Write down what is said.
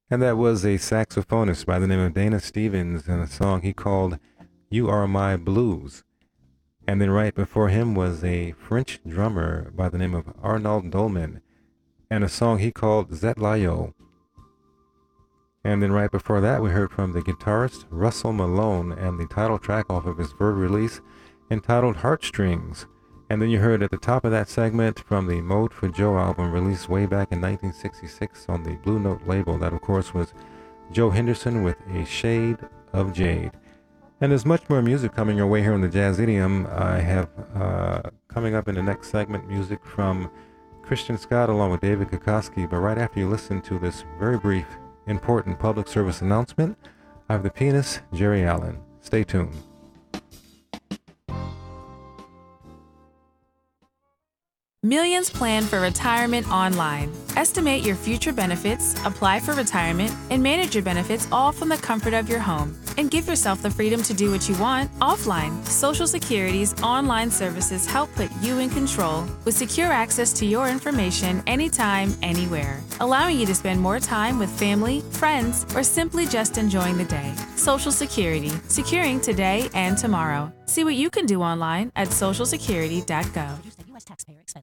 And that was a saxophonist by the name of Dana Stevens and a song he called You Are My Blues. And then right before him was a French drummer by the name of Arnaud Dolman and a song he called Zetlayo. And then right before that, we heard from the guitarist Russell Malone and the title track off of his Verve release entitled Heartstrings. And then you heard at the top of that segment from the Mode for Joe album released way back in 1966 on the Blue Note label. That, of course, was Joe Henderson with A Shade of Jade. And there's much more music coming your way here on the Jazz Idiom. I have coming up in the next segment music from Christian Scott along with David Kukoski. But right after you listen to this very brief, important public service announcement, I have the pianist Jerry Allen. Stay tuned. Millions plan for retirement online. Estimate your future benefits, apply for retirement, and manage your benefits all from the comfort of your home. And give yourself the freedom to do what you want offline. Social Security's online services help put you in control with secure access to your information anytime, anywhere, allowing you to spend more time with family, friends, or simply just enjoying the day. Social Security, securing today and tomorrow. See what you can do online at socialsecurity.gov. U.S. taxpayer expense.